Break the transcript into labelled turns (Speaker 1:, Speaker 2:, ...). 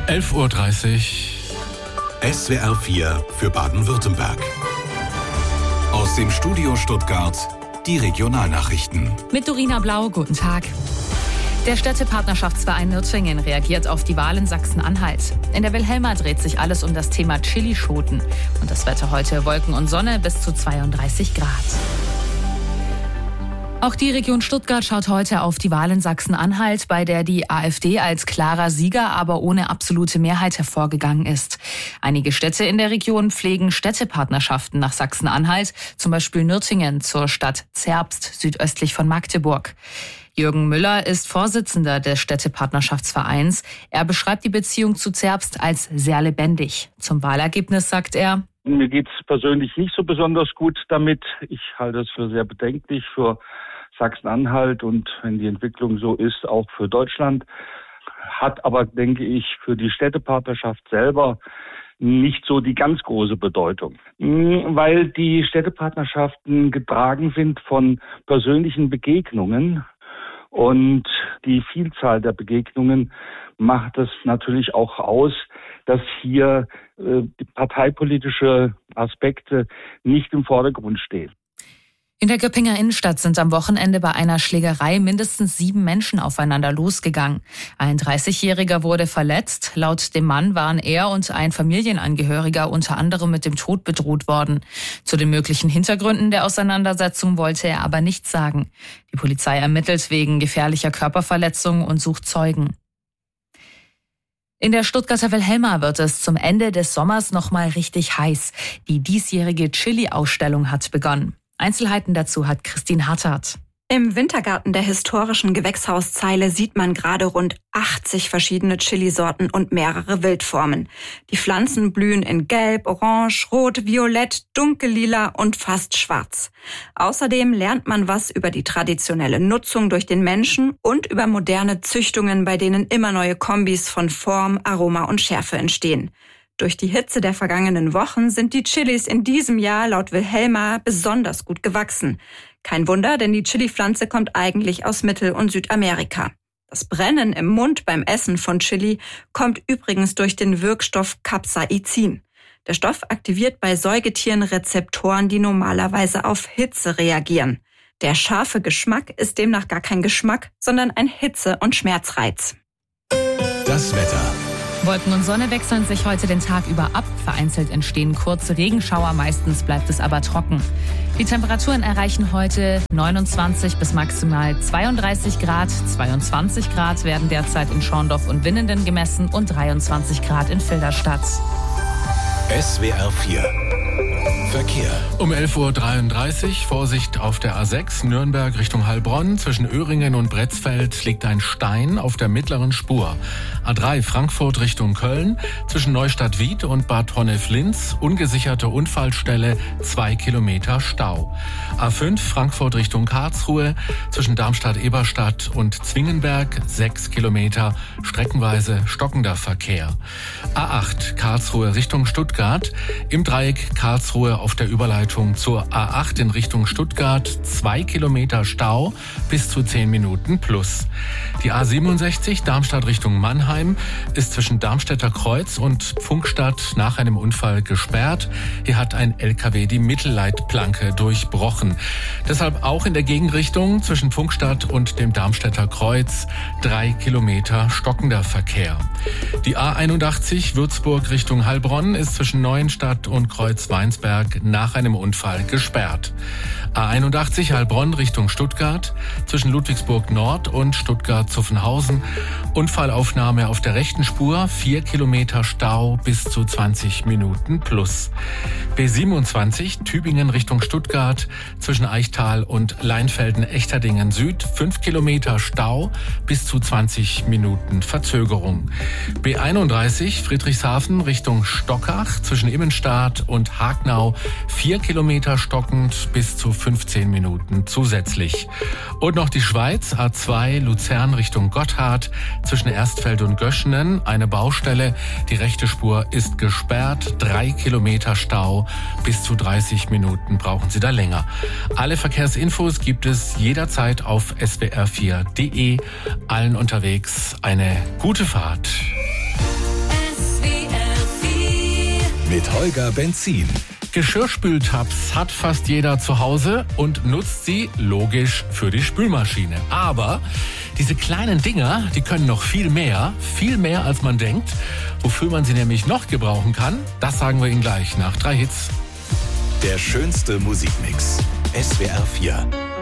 Speaker 1: 11:30 Uhr.
Speaker 2: SWR 4 für Baden-Württemberg. Aus dem Studio Stuttgart die Regionalnachrichten.
Speaker 3: Mit Dorina Blau, guten Tag. Der Städtepartnerschaftsverein Nürtingen reagiert auf die Wahl in Sachsen-Anhalt. In der Wilhelma dreht sich alles um das Thema Chilischoten. Und das Wetter heute Wolken und Sonne bis zu 32 Grad. Auch die Region Stuttgart schaut heute auf die Wahl in Sachsen-Anhalt, bei der die AfD als klarer Sieger, aber ohne absolute Mehrheit hervorgegangen ist. Einige Städte in der Region pflegen Städtepartnerschaften nach Sachsen-Anhalt, zum Beispiel Nürtingen zur Stadt Zerbst, südöstlich von Magdeburg. Jürgen Müller ist Vorsitzender des Städtepartnerschaftsvereins. Er beschreibt die Beziehung zu Zerbst als sehr lebendig. Zum Wahlergebnis sagt er:
Speaker 4: Mir geht's persönlich nicht so besonders gut damit. Ich halte es für sehr bedenklich für Sachsen-Anhalt und wenn die Entwicklung so ist, auch für Deutschland. Hat aber, denke ich, für die Städtepartnerschaft selber nicht so die ganz große Bedeutung, weil die Städtepartnerschaften getragen sind von persönlichen Begegnungen. Und die Vielzahl der Begegnungen macht es natürlich auch aus, dass hier parteipolitische Aspekte nicht im Vordergrund stehen.
Speaker 3: In der Göppinger Innenstadt sind am Wochenende bei einer Schlägerei mindestens 7 Menschen aufeinander losgegangen. Ein 30-Jähriger wurde verletzt. Laut dem Mann waren er und ein Familienangehöriger unter anderem mit dem Tod bedroht worden. Zu den möglichen Hintergründen der Auseinandersetzung wollte er aber nichts sagen. Die Polizei ermittelt wegen gefährlicher Körperverletzung und sucht Zeugen. In der Stuttgarter Wilhelma wird es zum Ende des Sommers nochmal richtig heiß. Die diesjährige Chili-Ausstellung hat begonnen. Einzelheiten dazu hat Christine Hartert.
Speaker 5: Im Wintergarten der historischen Gewächshauszeile sieht man gerade rund 80 verschiedene Chilisorten und mehrere Wildformen. Die Pflanzen blühen in Gelb, Orange, Rot, Violett, Dunkellila und fast Schwarz. Außerdem lernt man was über die traditionelle Nutzung durch den Menschen und über moderne Züchtungen, bei denen immer neue Kombis von Form, Aroma und Schärfe entstehen. Durch die Hitze der vergangenen Wochen sind die Chilis in diesem Jahr laut Wilhelma besonders gut gewachsen. Kein Wunder, denn die Chilipflanze kommt eigentlich aus Mittel- und Südamerika. Das Brennen im Mund beim Essen von Chili kommt übrigens durch den Wirkstoff Capsaicin. Der Stoff aktiviert bei Säugetieren Rezeptoren, die normalerweise auf Hitze reagieren. Der scharfe Geschmack ist demnach gar kein Geschmack, sondern ein Hitze- und Schmerzreiz.
Speaker 2: Das Wetter.
Speaker 3: Wolken und Sonne wechseln sich heute den Tag über ab. Vereinzelt entstehen kurze Regenschauer, meistens bleibt es aber trocken. Die Temperaturen erreichen heute 29 bis maximal 32 Grad. 22 Grad werden derzeit in Schorndorf und Winnenden gemessen und 23 Grad in Filderstadt.
Speaker 2: SWR 4 Verkehr.
Speaker 1: Um 11:33 Uhr Vorsicht auf der A6 Nürnberg Richtung Heilbronn. Zwischen Öhringen und Bretzfeld liegt ein Stein auf der mittleren Spur. A3 Frankfurt Richtung Köln. Zwischen Neustadt-Wied und Bad Honnef-Linz ungesicherte Unfallstelle, 2 Kilometer Stau. A5 Frankfurt Richtung Karlsruhe. Zwischen Darmstadt-Eberstadt und Zwingenberg 6 Kilometer, streckenweise stockender Verkehr. A8 Karlsruhe Richtung Stuttgart. Im Dreieck Karlsruhe auf der Überleitung zur A8 in Richtung Stuttgart 2 Kilometer Stau, bis zu 10 Minuten plus. Die A67 Darmstadt Richtung Mannheim ist zwischen Darmstädter Kreuz und Pfunkstadt nach einem Unfall gesperrt. Hier hat ein LKW die Mittelleitplanke durchbrochen. Deshalb auch in der Gegenrichtung zwischen Pfunkstadt und dem Darmstädter Kreuz 3 Kilometer stockender Verkehr. Die A81 Würzburg Richtung Heilbronn ist zwischen Neuenstadt und Kreuz-Weinsberg nach einem Unfall gesperrt. A81 Heilbronn Richtung Stuttgart, zwischen Ludwigsburg Nord und Stuttgart-Zuffenhausen. Unfallaufnahme auf der rechten Spur, 4 Kilometer Stau, bis zu 20 Minuten plus. B27 Tübingen Richtung Stuttgart, zwischen Eichtal und Leinfelden-Echterdingen Süd, 5 Kilometer Stau, bis zu 20 Minuten Verzögerung. B31 Friedrichshafen Richtung Stockach, zwischen Immenstadt und Hagnau, 4 Kilometer stockend, bis zu 15 Minuten zusätzlich. Und noch die Schweiz, A2 Luzern Richtung Gotthard, zwischen Erstfeld und Göschenen, eine Baustelle. Die rechte Spur ist gesperrt, 3 Kilometer Stau, bis zu 30 Minuten brauchen Sie da länger. Alle Verkehrsinfos gibt es jederzeit auf swr4.de. Allen unterwegs eine gute Fahrt.
Speaker 2: mit Holger Benzin.
Speaker 1: Geschirrspültabs hat fast jeder zu Hause und nutzt sie logisch für die Spülmaschine. Aber diese kleinen Dinger, die können noch viel mehr als man denkt. Wofür man sie nämlich noch gebrauchen kann, das sagen wir Ihnen gleich nach 3 Hits.
Speaker 2: Der schönste Musikmix. SWR 4.